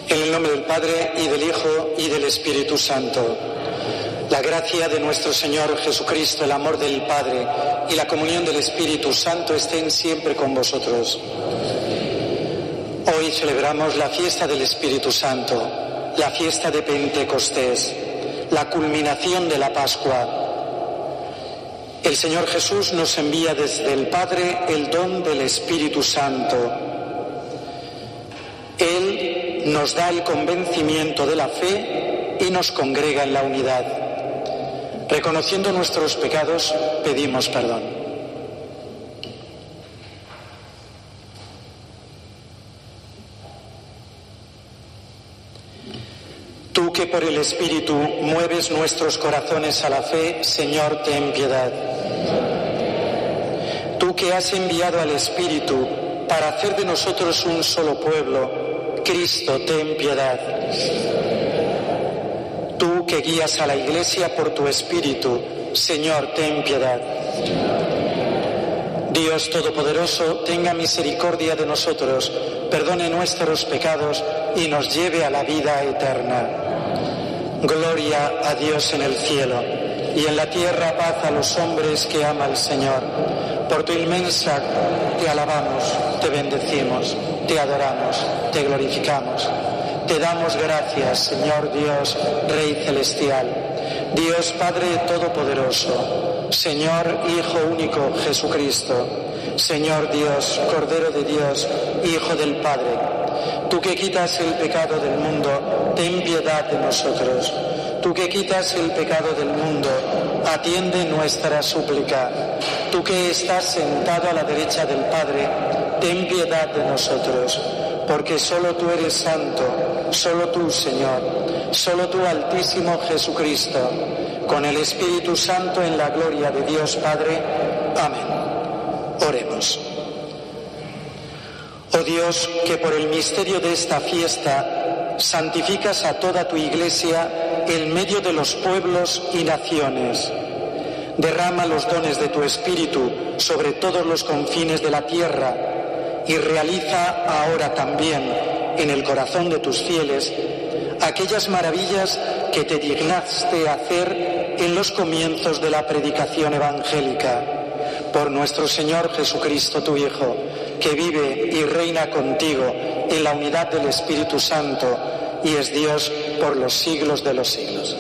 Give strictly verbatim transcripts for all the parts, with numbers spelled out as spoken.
En el nombre del Padre, y del Hijo, y del Espíritu Santo. La gracia de nuestro Señor Jesucristo, el amor del Padre y la comunión del Espíritu Santo estén siempre con vosotros. Hoy celebramos la fiesta del Espíritu Santo, la fiesta de Pentecostés, la culminación de la Pascua. El Señor Jesús nos envía desde el Padre el don del Espíritu Santo. Él nos da el convencimiento de la fe y nos congrega en la unidad. Reconociendo nuestros pecados, pedimos perdón. Tú que por el Espíritu mueves nuestros corazones a la fe, Señor, ten piedad. Tú que has enviado al Espíritu para hacer de nosotros un solo pueblo, Cristo, ten piedad. Tú que guías a la Iglesia por tu Espíritu, Señor, ten piedad. Dios Todopoderoso, tenga misericordia de nosotros, perdone nuestros pecados y nos lleve a la vida eterna. Gloria a Dios en el cielo, y en la tierra paz a los hombres que ama el Señor. Por tu inmensa te alabamos, te bendecimos, te adoramos, te glorificamos. Te damos gracias, Señor Dios, Rey celestial, Dios Padre Todopoderoso, Señor Hijo único Jesucristo, Señor Dios, Cordero de Dios, Hijo del Padre. Tú que quitas el pecado del mundo, ten piedad de nosotros. Tú que quitas el pecado del mundo, atiende nuestra súplica. Tú que estás sentado a la derecha del Padre, ten piedad de nosotros. Porque solo tú eres santo, solo tú, Señor, solo tú, Altísimo Jesucristo, con el Espíritu Santo en la gloria de Dios Padre. Amén. Oremos. Oh Dios, que por el misterio de esta fiesta santificas a toda tu Iglesia en medio de los pueblos y naciones. Derrama los dones de tu Espíritu sobre todos los confines de la tierra y realiza ahora también en el corazón de tus fieles aquellas maravillas que te dignaste hacer en los comienzos de la predicación evangélica. Por nuestro Señor Jesucristo, tu Hijo, que vive y reina contigo en la unidad del Espíritu Santo y es Dios por los siglos de los siglos.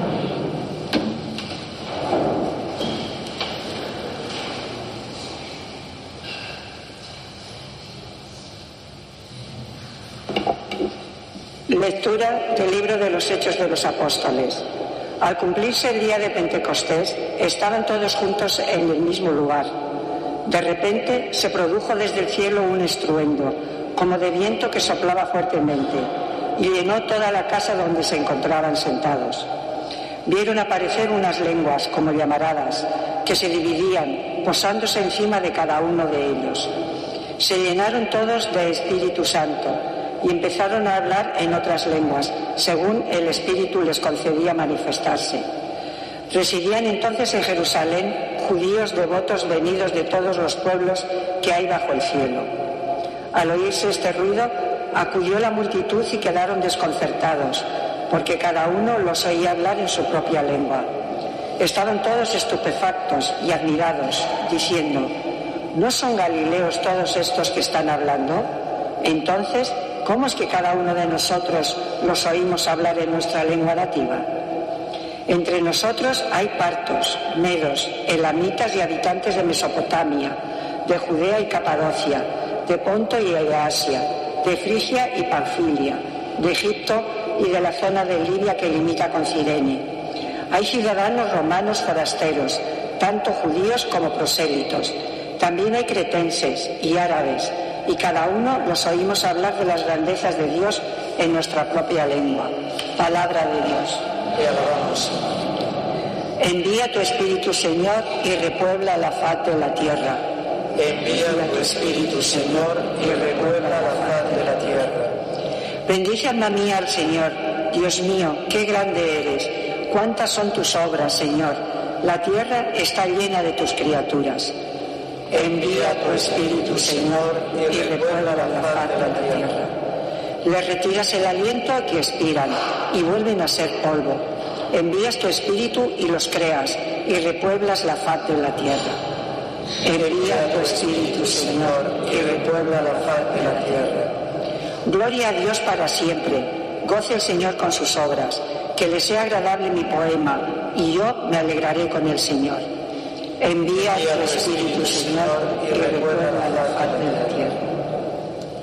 Lectura del libro de los Hechos de los Apóstoles. Al cumplirse el día de Pentecostés, estaban todos juntos en el mismo lugar. De repente se produjo desde el cielo un estruendo, como de viento que soplaba fuertemente, y llenó toda la casa donde se encontraban sentados. Vieron aparecer unas lenguas como llamaradas, que se dividían, posándose encima de cada uno de ellos. Se llenaron todos de Espíritu Santo, y empezaron a hablar en otras lenguas, según el Espíritu les concedía manifestarse. Residían entonces en Jerusalén judíos devotos venidos de todos los pueblos que hay bajo el cielo. Al oírse este ruido, acudió la multitud y quedaron desconcertados, porque cada uno los oía hablar en su propia lengua. Estaban todos estupefactos y admirados, diciendo: ¿no son galileos todos estos que están hablando? Entonces, ¿cómo es que cada uno de nosotros los oímos hablar en nuestra lengua nativa? Entre nosotros hay partos, medos, elamitas y habitantes de Mesopotamia, de Judea y Capadocia, de Ponto y de Asia, de Frigia y Panfilia, de Egipto y de la zona de Libia que limita con Cirene. Hay ciudadanos romanos forasteros, tanto judíos como prosélitos. También hay cretenses y árabes, y cada uno los oímos hablar de las grandezas de Dios en nuestra propia lengua. Palabra de Dios. Te alabamos. Envía tu Espíritu, Señor, y repuebla la faz de la tierra. Envía tu Espíritu, Señor, y repuebla la faz de la tierra. Bendice alma mía al Señor. Dios mío, qué grande eres. Cuántas son tus obras, Señor. La tierra está llena de tus criaturas. Envía tu Espíritu, Señor, y repuebla la faz de la tierra. Les retiras el aliento que expiran y vuelven a ser polvo. Envías tu espíritu y los creas y repueblas la faz de la tierra. Envía tu espíritu, Señor, y repuebla la faz de la tierra. Gloria a Dios para siempre. Goce el Señor con sus obras. Que le sea agradable mi poema, y yo me alegraré con el Señor. Envía tu espíritu, Señor, y repuebla la faz de la tierra.